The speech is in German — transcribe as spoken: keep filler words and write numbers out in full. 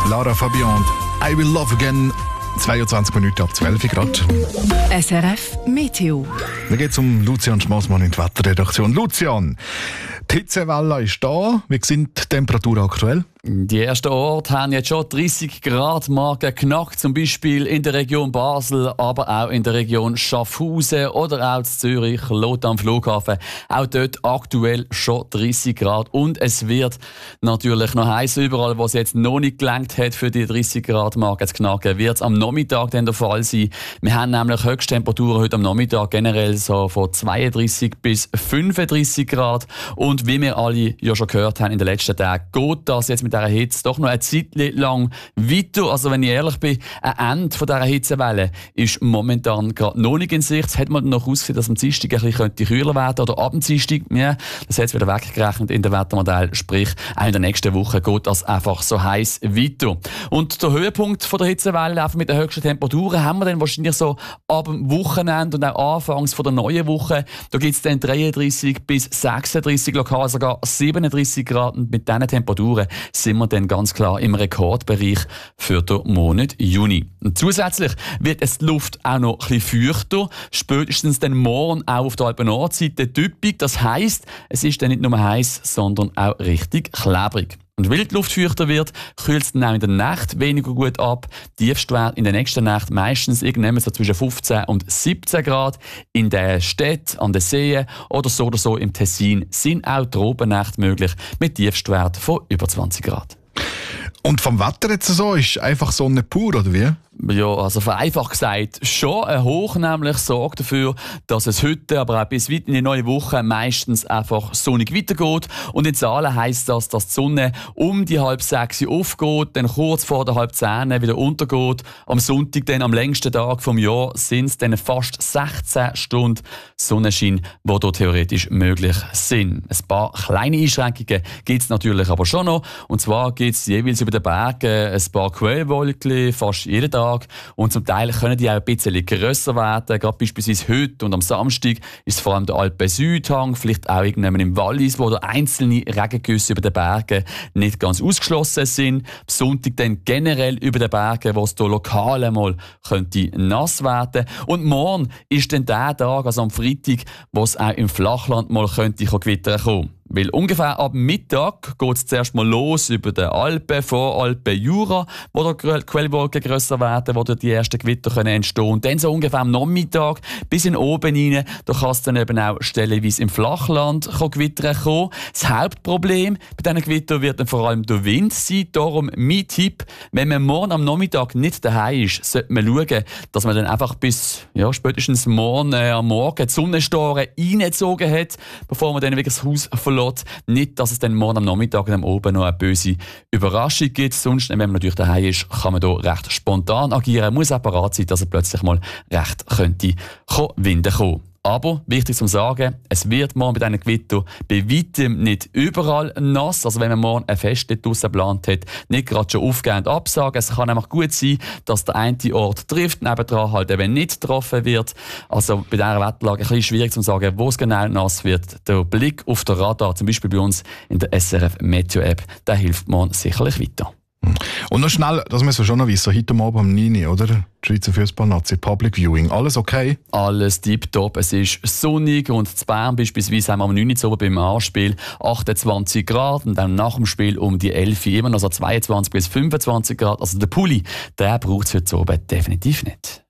Lara Fabian, I Will Love Again. zweiundzwanzig Minuten ab zwölf Grad. S R F Meteo. Dann geht es um Lucian Schmassmann in der Wetterredaktion. Lucian, die Hitzewelle ist da. Wie sind die Temperaturen aktuell? Die ersten Orte haben jetzt schon dreißig Grad Marke geknackt, zum Beispiel in der Region Basel, aber auch in der Region Schaffhausen oder auch in Zürich, Lot am Flughafen. Auch dort aktuell schon dreißig Grad. Und es wird natürlich noch heiß überall, wo es jetzt noch nicht gelangt hat, für die dreißig Grad Marke zu knacken, wird es am Nachmittag dann der Fall sein. Wir haben nämlich Höchsttemperaturen heute am Nachmittag generell so von zweiunddreißig bis fünfunddreißig Grad. Und wie wir alle ja schon gehört haben in den letzten Tagen, geht das jetzt mit dieser Hitze doch noch eine Zeit lang weiter. Also wenn ich ehrlich bin, ein Ende von dieser Hitzewelle ist momentan gerade noch nicht in Sicht. Es hat man noch ausgesehen, dass am Dienstag ein bisschen kühler werden könnte. Oder ab dem Dienstag, ja, das hat es wieder weggerechnet in den Wettermodell. Sprich, auch in der nächsten Woche geht das einfach so heiß weiter. Und der Höhepunkt von der Hitzewelle, einfach mit den höchsten Temperaturen, haben wir dann wahrscheinlich so ab dem Wochenende und auch anfangs von der neuen Woche. Da gibt es dann dreiunddreißig bis sechsunddreißig, lokal sogar siebenunddreißig Grad. Und mit diesen Temperaturen sind wir dann ganz klar im Rekordbereich für den Monat Juni. Und zusätzlich wird es die Luft auch noch ein bisschen feuchter, spätestens dann morgen auch auf der Alpen-Nordseite typisch. Das heisst, es ist dann nicht nur heiß, sondern auch richtig klebrig. Und weil die Luft feuchter wird, kühlt es dann auch in der Nacht weniger gut ab. Tiefstwert in der nächsten Nacht meistens irgendwann so zwischen fünfzehn und siebzehn Grad. In den Städten, an den Seen oder so oder so im Tessin sind auch Tropennächte möglich mit Tiefstwert von über zwanzig Grad. Und vom Wetter jetzt so, ist einfach Sonne pur, oder wie? Ja, also vereinfacht gesagt, schon ein Hoch nämlich sorgt dafür, dass es heute, aber auch bis weit in die neue Woche meistens einfach sonnig weitergeht. Und in Zahlen heisst das, dass die Sonne um die halb sechs aufgeht, dann kurz vor der halb zehn wieder untergeht. Am Sonntag, dann am längsten Tag vom Jahr, sind es dann fast sechzehn Stunden Sonnenschein, die hier theoretisch möglich sind. Ein paar kleine Einschränkungen gibt es natürlich aber schon noch. Und zwar gibt es jeweils über den Bergen ein paar Quellwolken, fast jeden Tag. Und zum Teil können die auch ein bisschen grösser werden. Gerade beispielsweise heute und am Samstag ist es vor allem der Alpen-Südhang, vielleicht auch irgendwann im Wallis, wo da einzelne Regengüsse über den Bergen nicht ganz ausgeschlossen sind. Am Sonntag dann generell über den Bergen, wo es hier lokal einmal könnte nass werden. Und morgen ist dann der Tag, also am Freitag, wo es auch im Flachland mal könnte Gewitter kommen. Weil ungefähr ab Mittag geht es zuerst mal los über den Alpen, Voralpen, Jura, wo die Quellwolken grösser werden, wo die ersten Gewitter können entstehen. Und dann so ungefähr am Nachmittag bis in oben rein, da kann es dann eben auch stellenweise im Flachland Gewitter kommen. Das Hauptproblem bei diesen Gewittern wird dann vor allem der Wind sein. Darum mein Tipp, wenn man morgen am Nachmittag nicht daheim ist, sollte man schauen, dass man dann einfach bis ja, spätestens morgen äh, am Morgen die Sonnenstoren reingezogen hat, bevor man dann wirklich das Haus verlässt. Nicht, dass es dann morgen am Nachmittag und am Oben noch eine böse Überraschung gibt. Sonst, wenn man natürlich daheim ist, kann man hier recht spontan agieren. Muss auch parat sein, dass er plötzlich mal recht könnte Winde kommen. Aber, wichtig zu sagen, es wird morgen bei diesen Gewittern bei weitem nicht überall nass. Also wenn man morgen ein Fest dort draussen geplant hat, nicht gerade schon aufgehend absagen. Es kann nämlich gut sein, dass der eine Ort trifft, nebendran halt eben nicht getroffen wird. Also bei dieser Wetterlage ein bisschen schwierig zu sagen, wo es genau nass wird. Der Blick auf den Radar, zum Beispiel bei uns in der S R F Meteo App, der hilft morgen sicherlich weiter. Und noch schnell, das müssen wir schon noch wissen, heute Abend um neun Uhr, oder? Die Schweizer Fußballnazi, Public Viewing, alles okay? Alles tipptopp, es ist sonnig und in Bern beispielsweise haben wir am neun Uhr oben beim Anspiel achtundzwanzig Grad und dann nach dem Spiel um die elf Uhr immer noch so zweiundzwanzig bis fünfundzwanzig Grad. Also der Pulli, der braucht es heute oben definitiv nicht.